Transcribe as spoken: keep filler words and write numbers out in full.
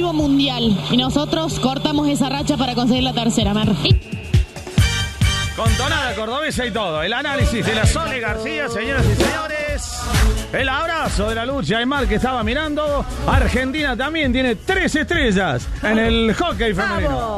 nuevo mundial. Y nosotros cortamos esa racha para conseguir la tercera, Mar. Con tonada cordobesa y todo. El análisis de la Sole García, señoras y señores. El abrazo de la lucha de Mar que estaba mirando. Argentina también tiene tres estrellas en el hockey femenino.